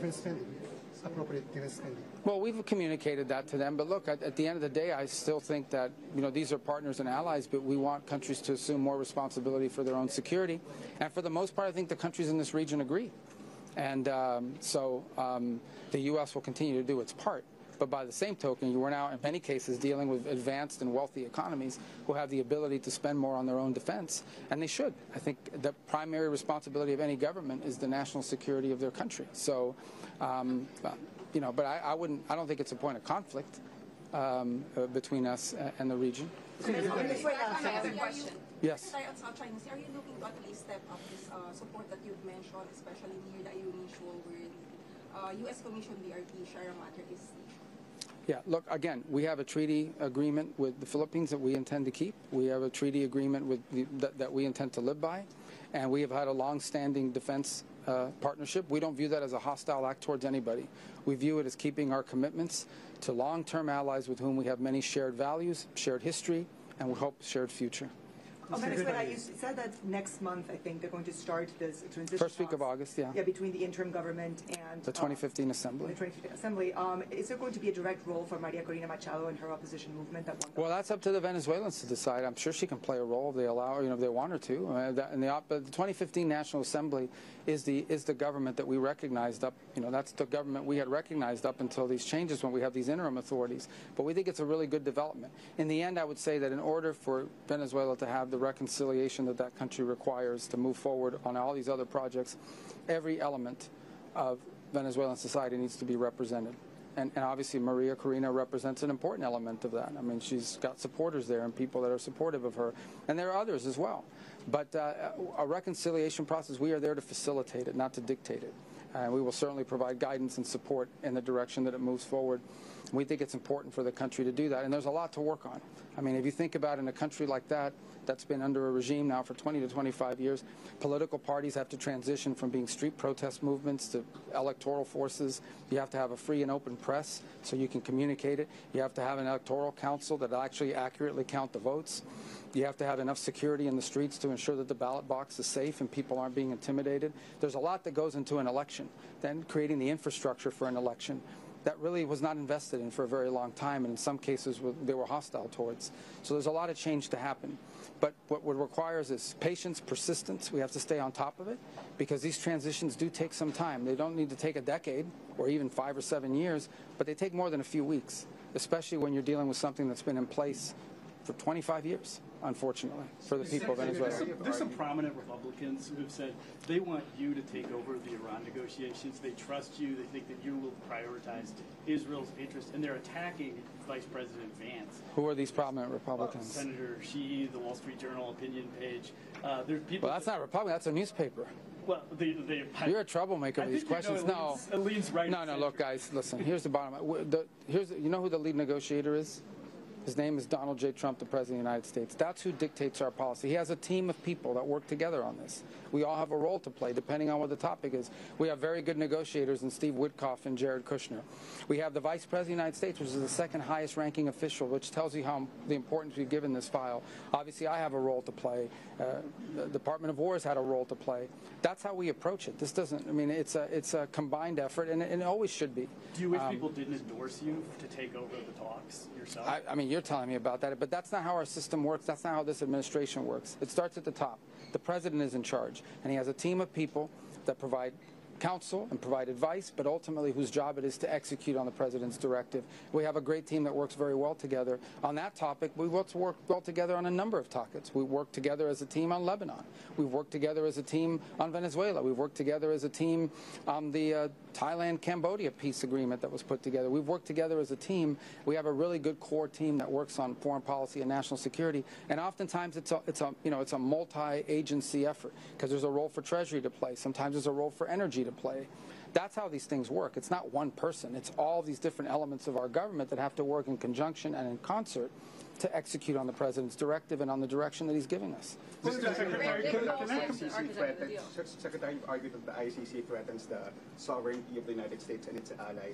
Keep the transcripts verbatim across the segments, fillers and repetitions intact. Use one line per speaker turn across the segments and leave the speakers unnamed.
defense spending, appropriate defense spending.
Well, we've communicated that to them, but look, at, at the end of the day, I still think that, you know, these are partners and allies, but we want countries to assume more responsibility for their own security. And for the most part, I think the countries in this region agree. And um, so um, the U S will continue to do its part. But by the same token, we're now, in many cases, dealing with advanced and wealthy economies who have the ability to spend more on their own defense, and they should. I think the primary responsibility of any government is the national security of their country. So, um, you know, but I, I wouldn't, I don't think it's a point of conflict um, uh, between us and the region.
Yes.
Are you looking to at least step up this uh, support that you've mentioned, especially near the unusual where uh, U S Commission B R T Shara Matter is?
Yeah, look, again, we have a treaty agreement with the Philippines that we intend to keep. We have a treaty agreement with the, that, that we intend to live by, and we have had a long-standing defense uh, partnership. We don't view that as a hostile act towards anybody. We view it as keeping our commitments to long-term allies with whom we have many shared values, shared history, and we hope shared future.
Oh, Venezuela, you said that next month, I think, they're going to start this transition.
First week of August, yeah.
Yeah, between the interim government and
the twenty fifteen
uh,
Assembly.
The twenty fifteen Assembly. Um, is there going to be a direct role for Maria Corina Machado and her opposition movement? That one?
Well, that's up to the Venezuelans to decide. I'm sure she can play a role if they allow her, you know, if they want her to. Uh, that, and the, op the twenty fifteen National Assembly is the is the government that we recognized up. You know, that's the government we had recognized up until these changes when we have these interim authorities. But we think it's a really good development. In the end, I would say that in order for Venezuela to have the reconciliation that that country requires to move forward on all these other projects, every element of Venezuelan society needs to be represented. And, and obviously Maria Corina represents an important element of that. I mean, she's got supporters there and people that are supportive of her. And there are others as well. But uh, a reconciliation process, we are there to facilitate it, not to dictate it. And uh, we will certainly provide guidance and support in the direction that it moves forward. We think it's important for the country to do that. And there's a lot to work on. I mean, if you think about in a country like that, that's been under a regime now for twenty to twenty-five years, political parties have to transition from being street protest movements to electoral forces. You have to have a free and open press so you can communicate it. You have to have an electoral council that actually accurately count the votes. You have to have enough security in the streets to ensure that the ballot box is safe and people aren't being intimidated. There's a lot that goes into an election. Then creating the infrastructure for an election that really was not invested in for a very long time, and in some cases they were hostile towards. So there's a lot of change to happen. But what it requires is patience, persistence. We have to stay on top of it because these transitions do take some time. They don't need to take a decade or even five or seven years, but they take more than a few weeks, especially when you're dealing with something that's been in place for twenty-five years, unfortunately, for the people of Venezuela.
There's some, there's some prominent Republicans who have said they want you to take over the Iran negotiations. They trust you. They think that you will prioritize Israel's interest, and they're attacking Vice President Vance.
Who are these prominent Republicans?
Uh, Senator Sheehy, the Wall Street Journal opinion page. Uh, there's people.
Well, that's not Republican. That's a newspaper.
Well, they, they,
You're a troublemaker with these questions.
You know, it leads,
no,
it leads right
no, no. Look, guys, listen. Here's the bottom line. The, here's the, you know who the lead negotiator is? His name is Donald J. Trump, the President of the United States. That's who dictates our policy. He has a team of people that work together on this. We all have a role to play, depending on what the topic is. We have very good negotiators in Steve Witkoff and Jared Kushner. We have the Vice President of the United States, which is the second highest ranking official, which tells you how the importance we've given this file. Obviously, I have a role to play. Uh, the Department of War has had a role to play. That's how we approach it. This doesn't, I mean, it's a, it's a combined effort, and it, and it always should be.
Do you wish
um,
people didn't endorse you to take over the talks yourself?
I, I mean, you're telling me about that, but that's not how our system works. That's not how this administration works. It starts at the top. The president is in charge, and he has a team of people that provide counsel and provide advice, but ultimately whose job it is to execute on the president's directive. We have a great team that works very well together. On that topic, we work well together on a number of topics. We work together as a team on Lebanon. We've worked together as a team on Venezuela. We've worked together as a team on the uh, Thailand-Cambodia peace agreement that was put together. We've worked together as a team. We have a really good core team that works on foreign policy and national security, and oftentimes it's a, it's a, you know, it's a multi-agency effort because there's a role for Treasury to play. Sometimes there's a role for energy to play. That's how these things work. It's not one person. It's all these different elements of our government that have to work in conjunction and in concert to execute on the president's directive and on the direction that he's giving us.
Mister Secretary, can the I C C threaten, Secretary argued that the I C C threatens the sovereignty of the United States and its allies.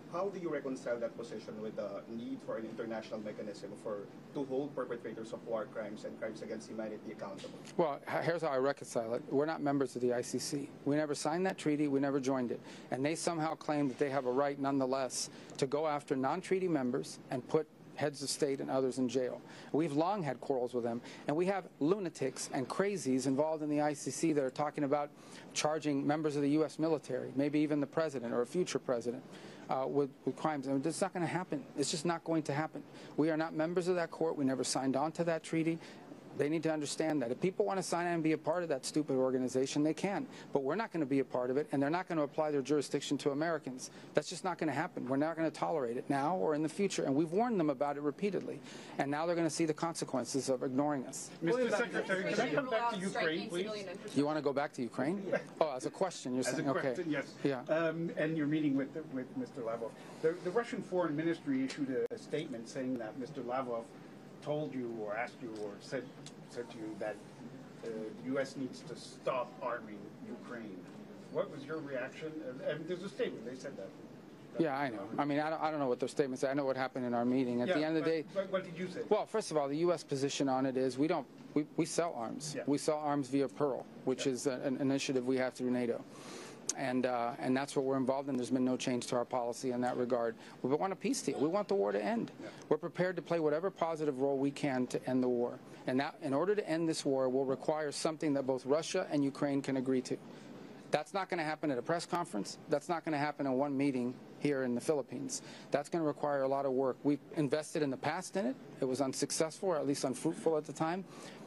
how do you reconcile that position with the need for an international mechanism for to hold perpetrators of war crimes and crimes against humanity accountable?
Well, h- here's how I reconcile it. We're not members of the I C C. We never signed that treaty. We never joined it. And they somehow claim that they have a right, nonetheless, to go after non-treaty members and put heads of state and others in jail. We've long had quarrels with them, and we have lunatics and crazies involved in the I C C that are talking about charging members of the U S military, maybe even the president or a future president, uh, with, with crimes. I mean, it's not going to happen. It's just not going to happen. We are not members of that court. We never signed on to that treaty. They need to understand that. If people want to sign on and be a part of that stupid organization, they can. But we're not going to be a part of it, and they're not going to apply their jurisdiction to Americans. That's just not going to happen. We're not going to tolerate it now or in the future, and we've warned them about it repeatedly. And now they're going to see the consequences of ignoring us.
Mister Secretary, can I come back to Ukraine, please?
You want to go back to Ukraine? Oh, as a question, you're
As
saying,
a
okay.
question, yes.
Yeah.
Um, and you're meeting with with Mister Lavrov. The, the Russian Foreign Ministry issued a, a statement saying that Mister Lavrov told you or asked you or said said to you that uh, the U S needs to stop arming Ukraine. What was your reaction? And, and there's a statement. They said that.
Yeah, I know. I mean, I don't, I don't know what their statements say. I know what happened in our meeting. At
yeah,
the end of the day,
but, but what did you say?
well, first of all, the U S position on it is we don't, we, we sell arms.
Yeah.
We sell arms via Pearl, which
Yeah.
is a, an initiative we have through NATO. And, uh, and that's what we're involved in. There's been no change to our policy in that regard. We want a peace deal. We want the war to end.
Yeah.
We're prepared to play whatever positive role we can to end the war. And that, in order to end this war, will require something that both Russia and Ukraine can agree to. That's not going to happen at a press conference. That's not going to happen in one meeting here in the Philippines. That's going to require a lot of work. We've invested in the past in it. It was unsuccessful, or at least unfruitful at the time.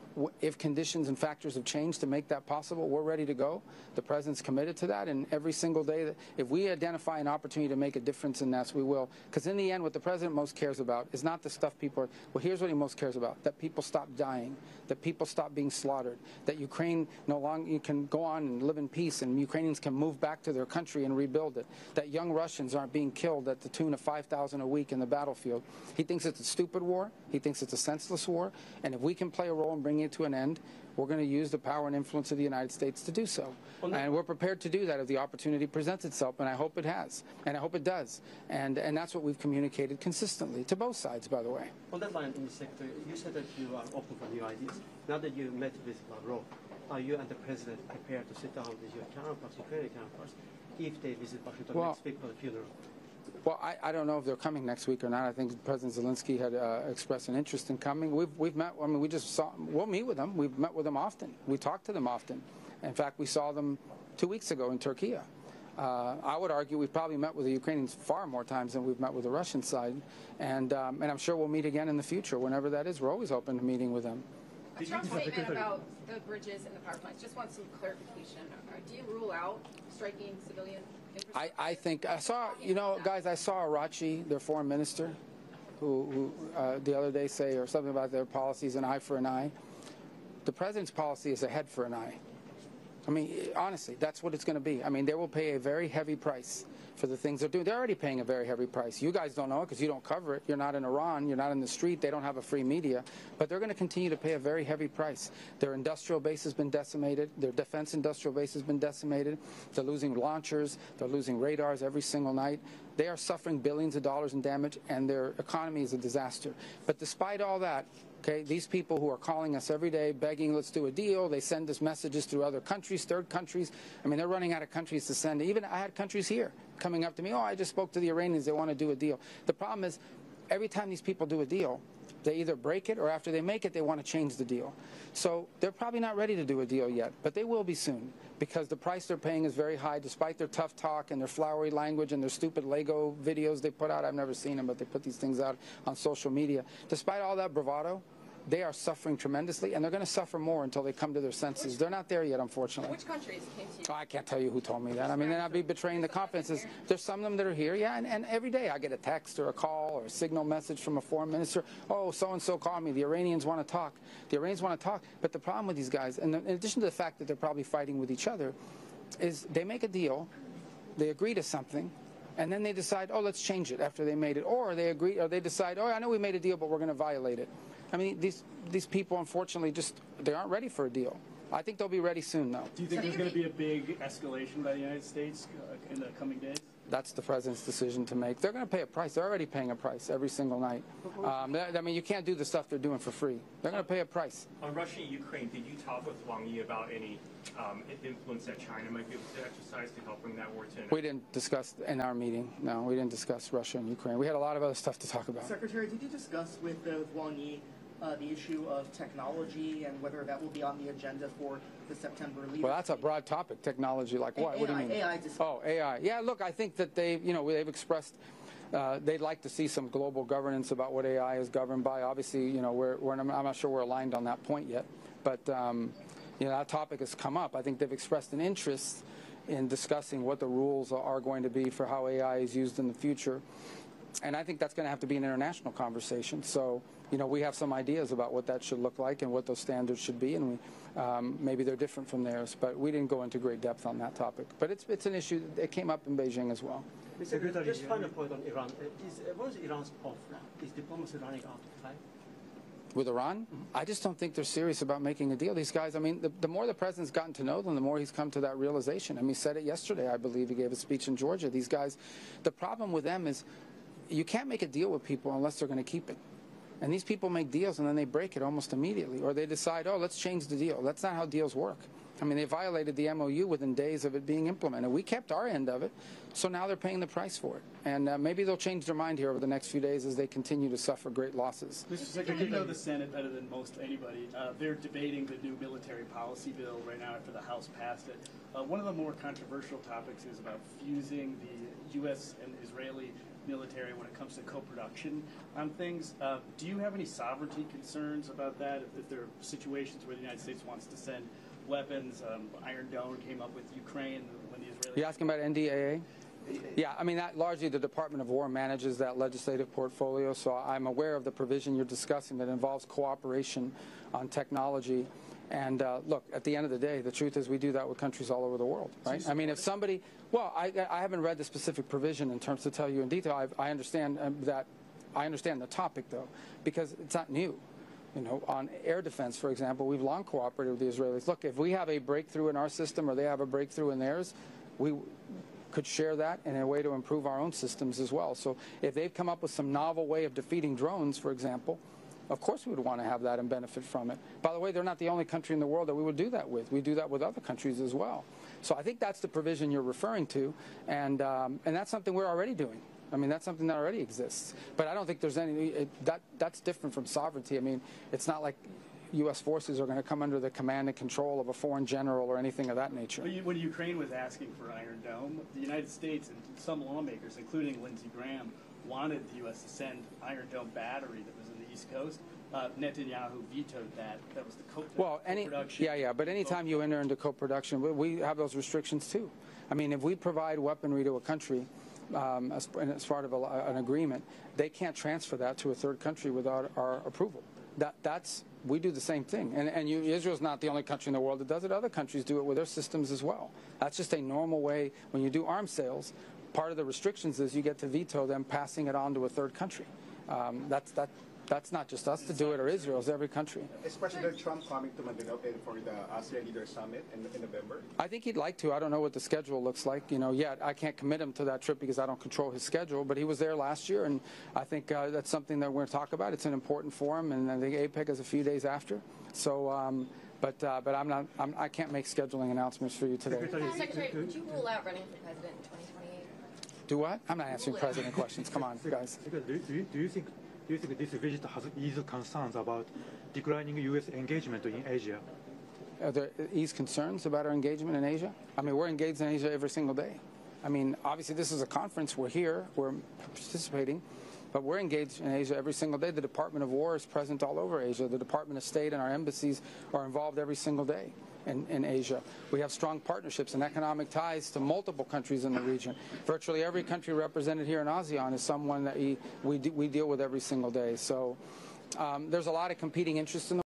If conditions and factors have changed to make that possible, we're ready to go. The President's committed to that, and every single day, that if we identify an opportunity to make a difference in that, we will. Because in the end, what the President most cares about is not the stuff people are, well, here's what he most cares about, that people stop dying, that people stop being slaughtered, that Ukraine no longer can go on and live in peace, and Ukrainians can move back to their country and rebuild it, that young Russians aren't being killed at the tune of five thousand a week in the battlefield. He thinks it's a stupid war. He thinks it's a senseless war. And if we can play a role in bringing it to an end, we're going to use the power and influence of the United States to do so. And we're prepared to do that if the opportunity presents itself, and I hope it has, and I hope it does. And, and that's what we've communicated consistently, to both sides, by the way.
On that line, Mister Secretary, you said that you are open for new ideas. Now that you met with Lavrov, are you and the President prepared to sit down with your counterparts, Ukrainian counterparts, if they visit Washington
Well,
next week for the funeral?
Well, I, I don't know if they're coming next week or not. I think President Zelensky had uh, expressed an interest in coming. We've, we've met, I mean, we just saw, we'll meet with them. We've met with them often. We talk to them often. In fact, we saw them two weeks ago in Turkey. Uh, I would argue we've probably met with the Ukrainians far more times than we've met with the Russian side. And, um, and I'm sure we'll meet again in the future, whenever that is. We're always open to meeting with them.
A Trump statement about the bridges and the power plants. Just want some clarification. Uh, Do you rule out striking civilian infrastructure?
I, I think I saw, you know, guys, I saw Arachi, their foreign minister, who, who uh, the other day say or something about their policies, an eye for an eye. The president's policy is a head for an eye. I mean, honestly, that's what it's going to be. I mean, they will pay a very heavy price for the things they're doing. They're already paying a very heavy price. You guys don't know it because you don't cover it. You're not in Iran. You're not in the street. They don't have a free media. But they're going to continue to pay a very heavy price. Their industrial base has been decimated. Their defense industrial base has been decimated. They're losing launchers. They're losing radars every single night. They are suffering billions of dollars in damage, and their economy is a disaster. But despite all that, okay, these people who are calling us every day, begging, let's do a deal. They send us messages through other countries, third countries. I mean, they're running out of countries to send. Even I had countries here coming up to me, oh, I just spoke to the Iranians. They want to do a deal. The problem is, every time these people do a deal, they either break it or after they make it, they want to change the deal. So they're probably not ready to do a deal yet, but they will be soon because the price they're paying is very high despite their tough talk and their flowery language and their stupid Lego videos they put out. I've never seen them, but they put these things out on social media. Despite all that bravado, they are suffering tremendously, and they're going to suffer more until they come to their senses. They're not there yet, unfortunately.
Which countries came to you?
Oh, I can't tell you who told me that. I mean, then I'd be betraying the confidences. There's some of them that are here, yeah, and, and every day I get a text or a call or a signal message from a foreign minister. Oh, so-and-so called me. The Iranians want to talk. The Iranians want to talk. But the problem with these guys, and in addition to the fact that they're probably fighting with each other, is they make a deal, they agree to something, and then they decide, oh, let's change it after they made it. Or they agree, or they decide, oh, I know we made a deal, but we're going to violate it. I mean, these these people, unfortunately, just they aren't ready for a deal. I think they'll be ready soon, though.
Do you think there's going to be a big escalation by the United States uh, in the coming days?
that's the president's decision to make. They're going to pay a price. They're already paying a price every single night. Um, I mean, you can't do the stuff they're doing for free. They're going to pay a price.
On Russia and Ukraine, did you talk with Wang Yi about any um, influence that China might be able to exercise to help bring that war to an end?
We didn't discuss in our meeting. No, we didn't discuss Russia and Ukraine. We had a lot of other stuff to talk about.
Secretary, did you discuss with, uh, with Wang Yi uh, the issue of technology and whether that will be on the agenda for the September leadership?
Well, that's a broad topic. Technology, like what?
A-
what do you mean?
A I
oh, A I. Yeah, look, I think that they, you know, they've expressed uh, they'd like to see some global governance about what A I is governed by. Obviously, you know, we're, we're I'm not sure we're aligned on that point yet, but um, you know, that topic has come up. I think they've expressed an interest in discussing what the rules are going to be for how A I is used in the future. And I think that's going to have to be an international conversation. So, you know, we have some ideas about what that should look like and what those standards should be, and we, um, maybe they're different from theirs. But we didn't go into great depth on that topic. But it's it's an issue. It came up in Beijing as well.
Secretary, just final point on Iran. Uh, is, uh, what is Iran's offer? Is diplomacy running out of time?
With Iran? Mm-hmm. I just don't think they're serious about making a deal. These guys, I mean, the, the more the president's gotten to know them, the more he's come to that realization. I mean, he said it yesterday, I believe. He gave a speech in Georgia. These guys, the problem with them is you can't make a deal with people unless they're going to keep it. And these people make deals and then they break it almost immediately. Or they decide, oh, let's change the deal. That's not how deals work. I mean, they violated the M O U within days of it being implemented. We kept our end of it, so now they're paying the price for it. And uh, maybe they'll change their mind here over the next few days as they continue to suffer great losses.
Mister Secretary, you know the Senate better than most anybody. Uh, they're debating the new military policy bill right now after the House passed it. Uh, one of the more controversial topics is about fusing the U S and Israeli military when it comes to co-production on things. Uh, do you have any sovereignty concerns about that? If, if there are situations where the United States wants to send weapons, um, Iron Dome came up with Ukraine when the Israelis...
You asking about N D A A? Yeah, I mean, that largely the Department of War manages that legislative portfolio, so I'm aware of the provision you're discussing that involves cooperation on technology. And uh, look, at the end of the day, the truth is we do that with countries all over the world, right? I mean, if somebody, well, I, I haven't read the specific provision in terms to tell you in detail. I, I understand um, that, I understand the topic though, because it's not new. You know, on air defense, for example, we've long cooperated with the Israelis. Look, if we have a breakthrough in our system or they have a breakthrough in theirs, we could share that in a way to improve our own systems as well. So if they've come up with some novel way of defeating drones, for example, of course we would want to have that and benefit from it. By the way, they're not the only country in the world that we would do that with. We do that with other countries as well. So I think that's the provision you're referring to, and um, and that's something we're already doing. I mean, that's something that already exists. But I don't think there's any, it, that that's different from sovereignty. I mean, it's not like U S forces are going to come under the command and control of a foreign general or anything of that nature.
When Ukraine was asking for Iron Dome, the United States and some lawmakers, including Lindsey Graham, wanted the U S to send Iron Dome battery that was in the East Coast. Uh, Netanyahu vetoed that. That was the co-
well, any,
co-production.
Yeah, yeah, but anytime you enter into co-production, we, we have those restrictions too. I mean, if we provide weaponry to a country um, as, as part of a, an agreement, they can't transfer that to a third country without our approval. That, that's, we do the same thing. And, and you, Israel's not the only country in the world that does it. Other countries do it with their systems as well. That's just a normal way. When you do arms sales, part of the restrictions is you get to veto them passing it on to a third country. Um, that's, that, that's not just us to do it or Israel, it's every country.
Is President Trump coming to Manila for the ASEAN Leaders Summit in, in November?
I think he'd like to. I don't know what the schedule looks like, you know, yet. I can't commit him to that trip because I don't control his schedule, but he was there last year, and I think uh, that's something that we're going to talk about. It's an important forum, and I think APEC is a few days after. So, um, but uh, but I'm not, I'm, I can't make scheduling announcements for you today.
Secretary, Secretary, would you rule out running for president in twenty twenty-eight?
Do what? I'm not answering president questions. Come on, guys.
Do you, do you think do you think this visit has eased concerns about declining U S engagement in Asia?
Are there eased concerns about our engagement in Asia? I mean, we're engaged in Asia every single day. I mean, obviously this is a conference. We're here. We're participating. But we're engaged in Asia every single day. The Department of War is present all over Asia. The Department of State and our embassies are involved every single day in, in Asia. We have strong partnerships and economic ties to multiple countries in the region. Virtually every country represented here in ASEAN is someone that we, we, we deal with every single day. So um, there's a lot of competing interests in the world.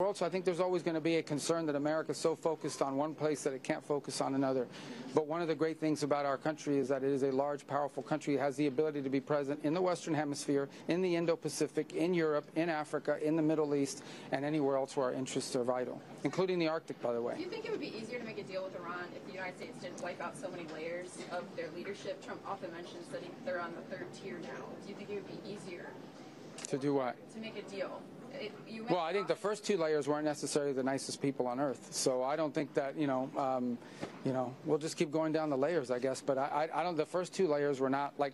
world, so I think there's always going to be a concern that America's so focused on one place that it can't focus on another. But one of the great things about our country is that it is a large, powerful country. It has the ability to be present in the Western Hemisphere, in the Indo-Pacific, in Europe, in Africa, in the Middle East, and anywhere else where our interests are vital, including the Arctic, by the way.
Do you think it would be easier to make a deal with Iran if the United States didn't wipe out so many layers of their leadership? Trump often mentions that he- they're on the third tier now. Do you think it would be easier
To do what?
to make a deal? It, you
Well, I think the first two layers weren't necessarily the nicest people on earth. So I don't think that, you know, um, you know, we'll just keep going down the layers, I guess. But I, I, I don't. The first two layers were not like